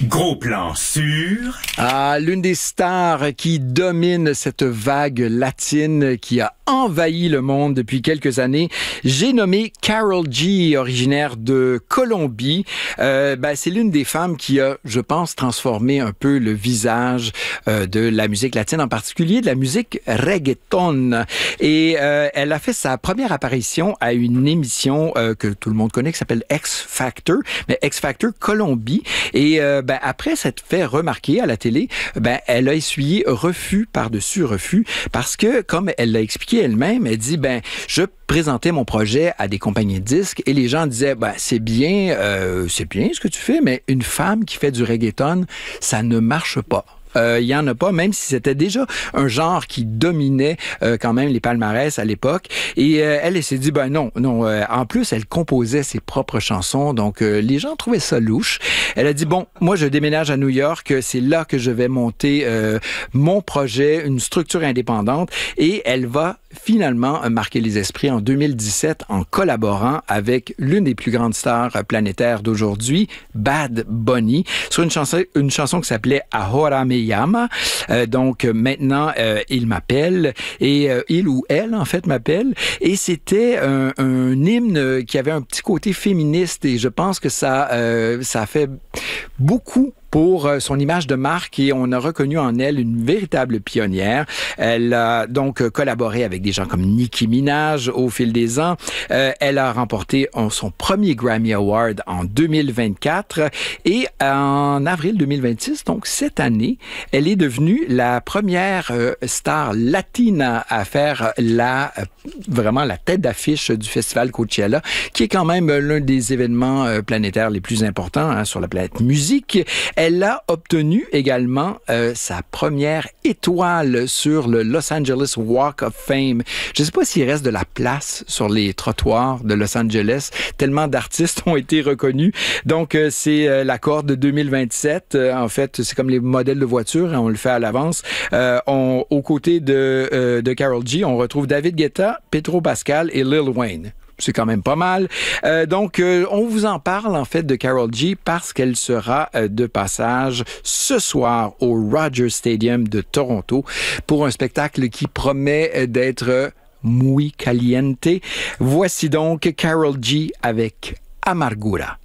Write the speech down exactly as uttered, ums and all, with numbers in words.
Gros plan sur... Ah, l'une des stars qui domine cette vague latine qui a envahi le monde depuis quelques années. J'ai nommé Karol G, originaire de Colombie. Euh, ben, c'est l'une des femmes qui a, je pense, transformé un peu le visage euh, de la musique latine, en particulier de la musique reggaeton. Et euh, elle a fait sa première apparition à une émission euh, que tout le monde connaît qui s'appelle X Factor, mais X Factor Colombie. Et euh, ben, après s'être fait remarquer à la télé, ben, elle a essuyé refus par-dessus refus parce que, comme elle l'a expliqué elle-même, elle dit, ben, je présentais mon projet à des compagnies de disques et les gens disaient, ben, c'est bien, euh, c'est bien ce que tu fais, mais une femme qui fait du reggaeton, ça ne marche pas. Il euh, y en a pas, même si c'était déjà un genre qui dominait euh, quand même les palmarès à l'époque. Et euh, elle, elle s'est dit, ben non, non. Euh, en plus, elle composait ses propres chansons, donc euh, les gens trouvaient ça louche. Elle a dit, bon, moi, je déménage à New York, c'est là que je vais monter euh, mon projet, une structure indépendante. Et elle va finalement marquer les esprits en deux mille dix-sept en collaborant avec l'une des plus grandes stars planétaires d'aujourd'hui, Bad Bunny, sur une chanson, une chanson qui s'appelait Ahora Me Llama. Euh, donc maintenant, euh, il m'appelle et euh, il ou elle en fait m'appelle. Et c'était un, un hymne qui avait un petit côté féministe et je pense que ça, euh, ça a fait beaucoup pour son image de marque et on a reconnu en elle une véritable pionnière. Elle a donc collaboré avec des gens comme Nicki Minaj au fil des ans. Euh, elle a remporté son premier Grammy Award en deux mille vingt-quatre et en avril deux mille vingt-six, donc cette année, elle est devenue la première euh, star latine à faire la vraiment la tête d'affiche du festival Coachella, qui est quand même l'un des événements euh, planétaires les plus importants hein, sur la planète musique. Elle a obtenu également euh, sa première étoile sur le Los Angeles Walk of Fame. Je ne sais pas s'il reste de la place sur les trottoirs de Los Angeles, tellement d'artistes ont été reconnus. Donc, euh, c'est euh, la corde de deux mille vingt-sept. Euh, en fait, c'est comme les modèles de voitures, hein, on le fait à l'avance. Euh, on, aux côtés de, euh, de Karol G, on retrouve David Guetta, Pedro Pascal et Lil Wayne. C'est quand même pas mal. Euh, donc, euh, on vous en parle, en fait, de Karol G parce qu'elle sera euh, de passage ce soir au Rogers Stadium de Toronto pour un spectacle qui promet d'être muy caliente. Voici donc Karol G avec Amargura.